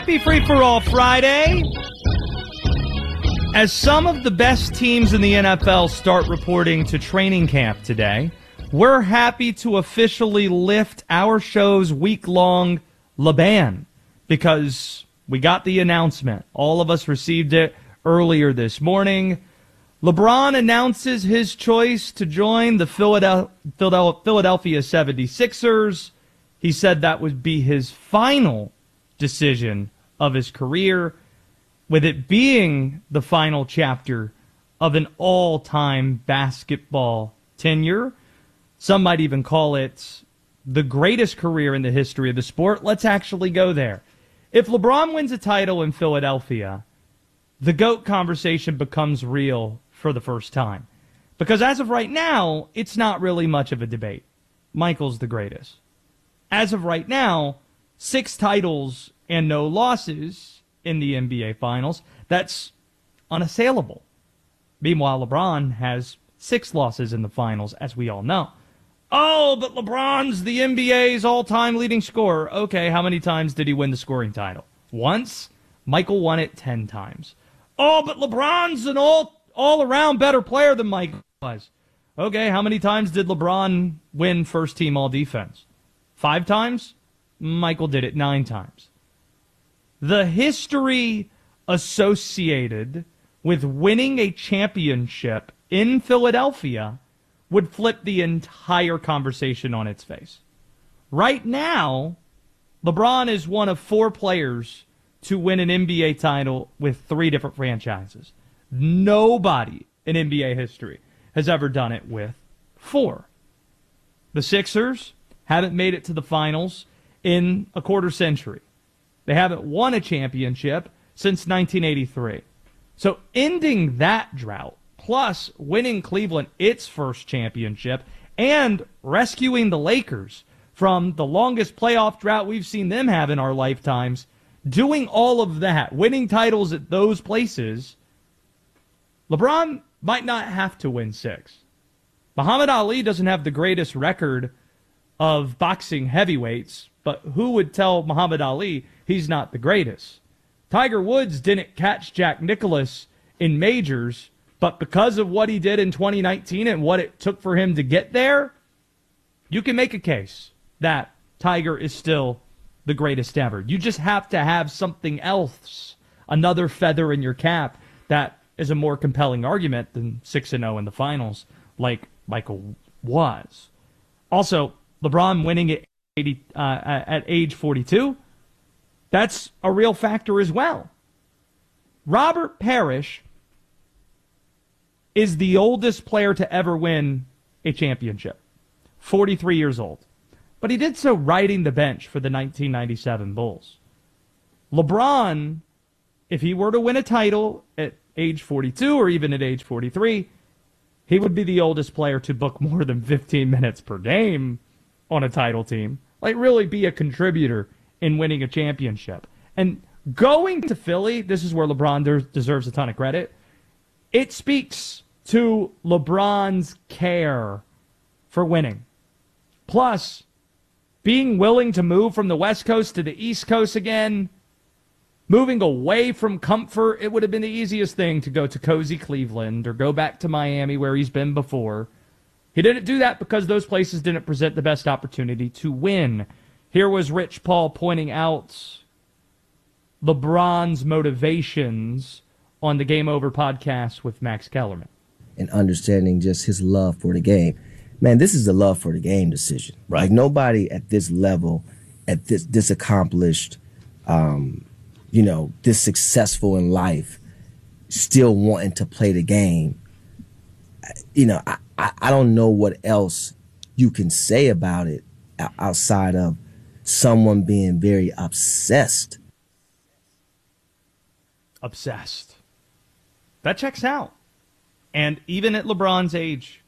Happy Free For All Friday. As some of the best teams in the NFL start reporting to training camp today, we're happy to officially lift our show's week-long LeBan because we got the announcement. All of us received it earlier this morning. LeBron announces his choice to join the Philadelphia 76ers. He said that would be his final decision of his career, with it being the final chapter of an all-time basketball tenure. Some might even call it the greatest career in the history of the sport. Let's actually go there. If LeBron wins a title in Philadelphia, the GOAT conversation becomes real for the first time. Because as of right now, it's not really much of a debate. Michael's the greatest. As of right now, 6 titles and no losses in the NBA Finals. That's unassailable. Meanwhile, LeBron has 6 losses in the Finals, as we all know. Oh, but LeBron's the NBA's all-time leading scorer. Okay, how many times did he win the scoring title? Once? Michael won it 10 times. Oh, but LeBron's an all-around better player than Michael was. Okay, how many times did LeBron win first-team all-defense? 5 times? Michael did it 9 times. The history associated with winning a championship in Philadelphia would flip the entire conversation on its face. Right now, LeBron is one of 4 players to win an NBA title with 3 different franchises. Nobody in NBA history has ever done it with 4. The Sixers haven't made it to the finals in a quarter century. They haven't won a championship since 1983. So ending that drought, plus winning Cleveland its first championship, and rescuing the Lakers from the longest playoff drought we've seen them have in our lifetimes, doing all of that, winning titles at those places, LeBron might not have to win 6. Muhammad Ali doesn't have the greatest record of boxing heavyweights, but who would tell Muhammad Ali he's not the greatest? Tiger Woods didn't catch Jack Nicklaus in majors, but because of what he did in 2019 and what it took for him to get there, you can make a case that Tiger is still the greatest ever. You just have to have something else, another feather in your cap that is a more compelling argument than 6-0 in the finals like Michael was. Also, LeBron winning at age 42, that's a real factor as well. Robert Parrish is the oldest player to ever win a championship, 43 years old. But he did so riding the bench for the 1997 Bulls. LeBron, if he were to win a title at age 42 or even at age 43, he would be the oldest player to book more than 15 minutes per game on a title team. Like, really be a contributor in winning a championship. And going to Philly, this is where LeBron deserves a ton of credit. It speaks to LeBron's care for winning. Plus, being willing to move from the West Coast to the East Coast again, moving away from comfort, it would have been the easiest thing to go to cozy Cleveland or go back to Miami where he's been before. He didn't do that because those places didn't present the best opportunity to win. Here was Rich Paul pointing out LeBron's motivations on the Game Over podcast with Max Kellerman. And understanding just his love for the game. Man, this is a love for the game decision. Right. Like, nobody at this level, at this accomplished, this successful in life, still wanting to play the game. I don't know what else you can say about it outside of someone being very obsessed. Obsessed. That checks out. And even at LeBron's age,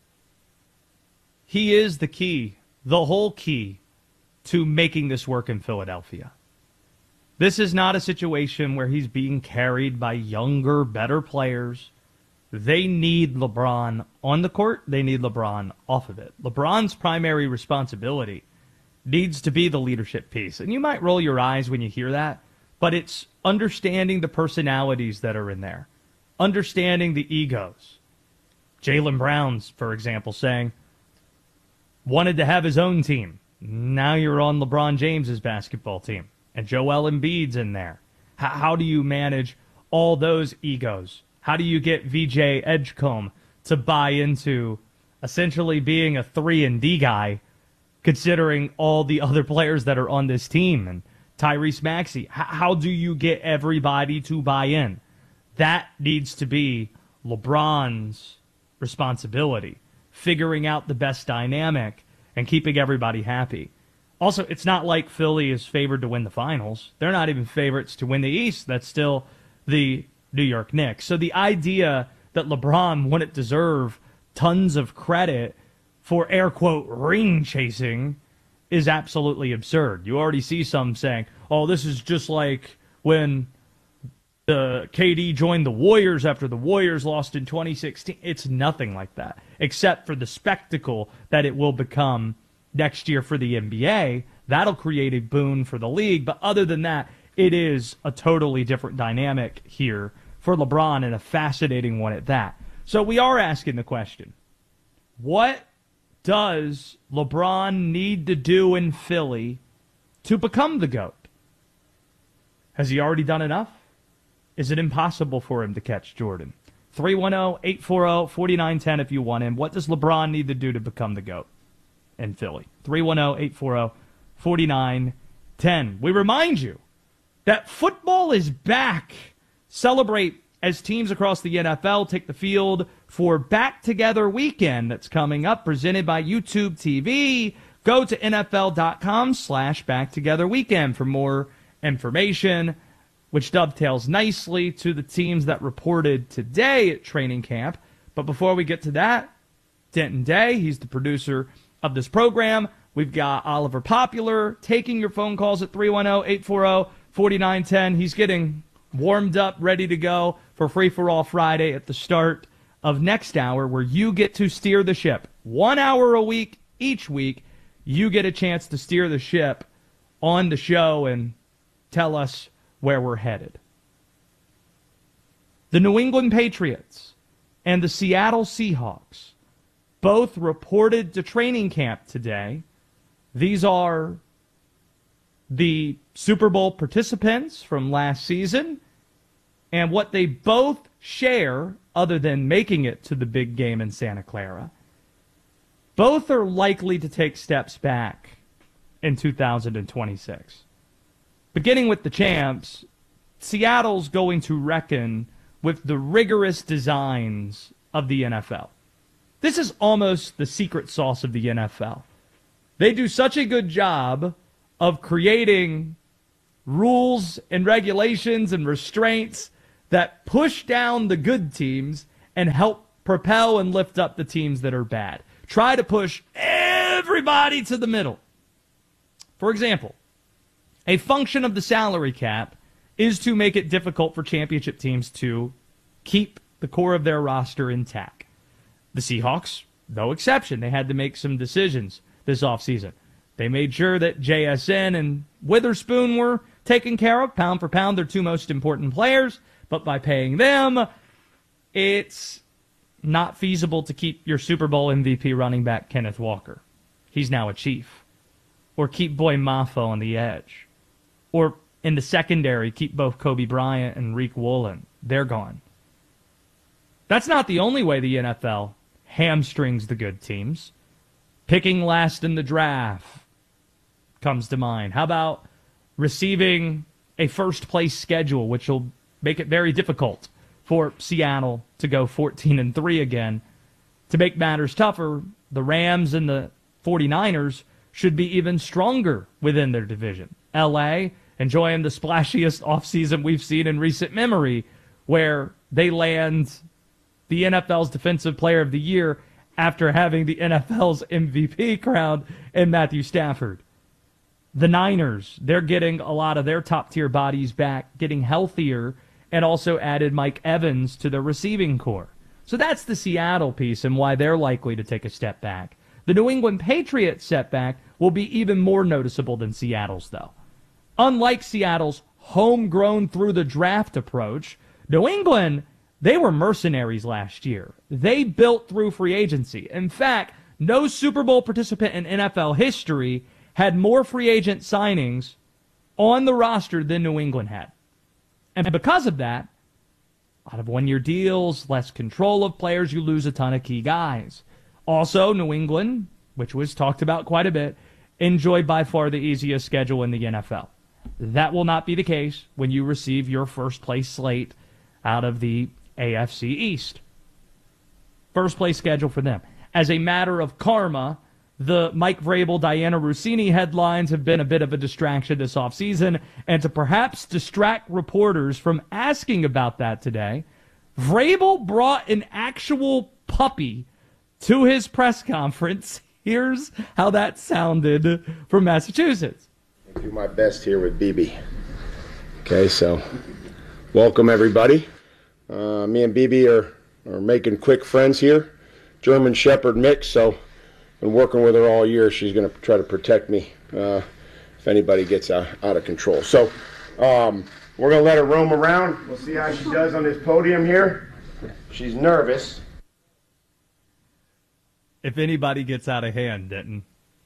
he is the key, the whole key, to making this work in Philadelphia. This is not a situation where he's being carried by younger, better players. They need LeBron on the court. They need LeBron off of it. LeBron's primary responsibility needs to be the leadership piece. And you might roll your eyes when you hear that, but it's understanding the personalities that are in there, understanding the egos. Jaylen Brown's, for example, saying, wanted to have his own team. Now you're on LeBron James's basketball team, and Joel Embiid's in there. How do you manage all those egos? How do you get VJ Edgecombe to buy into essentially being a 3-and-D guy, considering all the other players that are on this team, and Tyrese Maxey? How do you get everybody to buy in? That needs to be LeBron's responsibility, figuring out the best dynamic and keeping everybody happy. Also, it's not like Philly is favored to win the finals. They're not even favorites to win the East. That's still the New York Knicks. So the idea that LeBron wouldn't deserve tons of credit for air quote ring chasing is absolutely absurd. You already see some saying, oh, this is just like when the KD joined the Warriors after the Warriors lost in 2016. It's nothing like that, except for the spectacle that it will become next year for the NBA. That'll create a boon for the league. But other than that, it is a totally different dynamic here for LeBron, and a fascinating one at that. So we are asking the question, what does LeBron need to do in Philly to become the GOAT? Has he already done enough? Is it impossible for him to catch Jordan? 310-840-4910 if you want him. What does LeBron need to do to become the GOAT in Philly? 310-840-4910. We remind you that football is back. Celebrate as teams across the NFL take the field for Back Together Weekend that's coming up, presented by YouTube TV. Go to NFL.com/BackTogetherWeekend for more information, which dovetails nicely to the teams that reported today at training camp. But before we get to that, Denton Day, he's the producer of this program. We've got Oliver Popular taking your phone calls at 310-840-4910. He's getting warmed up, ready to go for Free For All Friday at the start of next hour, where you get to steer the ship. 1 hour a week, each week, you get a chance to steer the ship on the show and tell us where we're headed. The New England Patriots and the Seattle Seahawks both reported to training camp today. These are the Super Bowl participants from last season, and what they both share, other than making it to the big game in Santa Clara, both are likely to take steps back in 2026. Beginning with the champs, Seattle's going to reckon with the rigorous designs of the NFL. This is almost the secret sauce of the NFL. They do such a good job of creating rules and regulations and restraints that push down the good teams and help propel and lift up the teams that are bad. Try to push everybody to the middle. For example, a function of the salary cap is to make it difficult for championship teams to keep the core of their roster intact. The Seahawks, no exception. They had to make some decisions this offseason. They made sure that JSN and Witherspoon were taken care of. Pound for pound, they're two most important players. But by paying them, it's not feasible to keep your Super Bowl MVP running back Kenneth Walker. He's now a Chief. Or keep Boy Mafo on the edge. Or in the secondary, keep both Kobe Bryant and Reek Woolen. They're gone. That's not the only way the NFL hamstrings the good teams. Picking last in the draft comes to mind. How about receiving a first-place schedule, which will make it very difficult for Seattle to go 14-3 again. To make matters tougher, the Rams and the 49ers should be even stronger within their division. L.A. enjoying the splashiest offseason we've seen in recent memory, where they land the NFL's Defensive Player of the Year after having the NFL's MVP crowned in Matthew Stafford. The Niners, they're getting a lot of their top-tier bodies back, getting healthier, and also added Mike Evans to the receiving corps. So that's the Seattle piece and why they're likely to take a step back. The New England Patriots setback will be even more noticeable than Seattle's, though. Unlike Seattle's homegrown through the draft approach. New England, they were mercenaries last year. They built through free agency. In fact, no Super Bowl participant in NFL history had more free agent signings on the roster than New England had. And because of that, a lot of one-year deals, less control of players, you lose a ton of key guys. Also, New England, which was talked about quite a bit, enjoyed by far the easiest schedule in the NFL. That will not be the case when you receive your first-place slate out of the AFC East. First-place schedule for them. As a matter of karma, the Mike Vrabel, Diana Rossini headlines have been a bit of a distraction this offseason, and to perhaps distract reporters from asking about that today, Vrabel brought an actual puppy to his press conference. Here's how that sounded from Massachusetts. I do my best here with BB. Okay, so welcome everybody. Me and BB are making quick friends here. German Shepherd mix, so been working with her all year. She's going to try to protect me if anybody gets out of control. So we're going to let her roam around. We'll see how she does on this podium here. She's nervous. If anybody gets out of hand, Denton,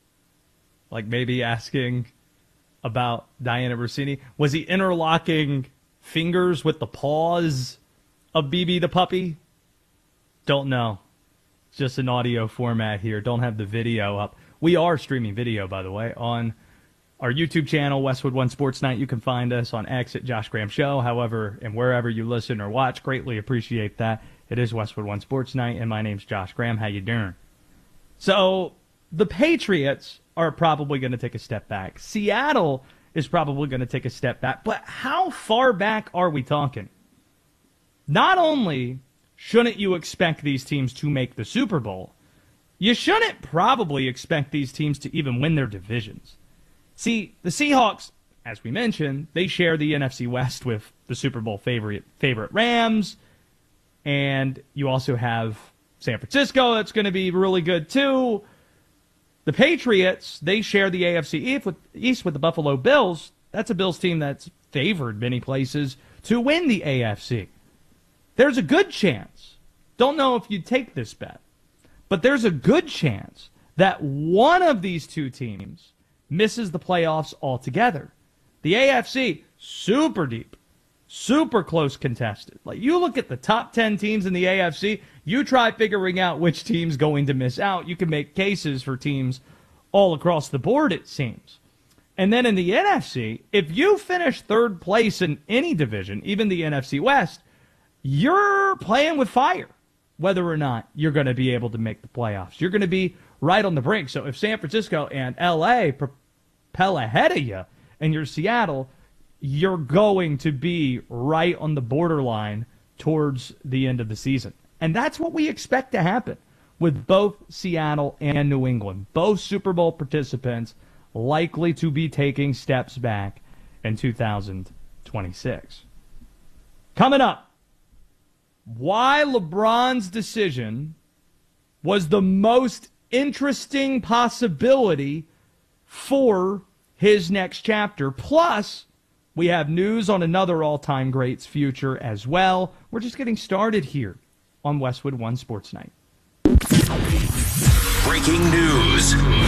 like maybe asking about Diana Rossini, was he interlocking fingers with the paws of BB the puppy? Don't know. It's just an audio format here. Don't have the video up. We are streaming video, by the way, on our YouTube channel, Westwood One Sports Night. You can find us on X at Josh Graham Show. However, and wherever you listen or watch, greatly appreciate that. It is Westwood One Sports Night, and my name's Josh Graham. How you doing? So the Patriots are probably going to take a step back. Seattle is probably going to take a step back. But how far back are we talking? Not only shouldn't you expect these teams to make the Super Bowl, you shouldn't probably expect these teams to even win their divisions. See, the Seahawks, as we mentioned, they share the NFC West with the Super Bowl favorite Rams, and you also have San Francisco that's going to be really good too. The Patriots, they share the AFC East with the Buffalo Bills. That's a Bills team that's favored many places to win the AFC. There's a good chance, don't know if you'd take this bet, but there's a good chance that one of these two teams misses the playoffs altogether. The AFC, super deep, super close contested. Like, you look at the top 10 teams in the AFC, you try figuring out which team's going to miss out. You can make cases for teams all across the board, it seems. And then in the NFC, if you finish third place in any division, even the NFC West, you're playing with fire, whether or not you're going to be able to make the playoffs. You're going to be right on the brink. So if San Francisco and L.A. propel ahead of you and you're Seattle, you're going to be right on the borderline towards the end of the season. And that's what we expect to happen with both Seattle and New England. Both Super Bowl participants likely to be taking steps back in 2026. Coming up, why LeBron's decision was the most interesting possibility for his next chapter. Plus, we have news on another all-time great's future as well. We're just getting started here on Westwood One Sports Night. Breaking news.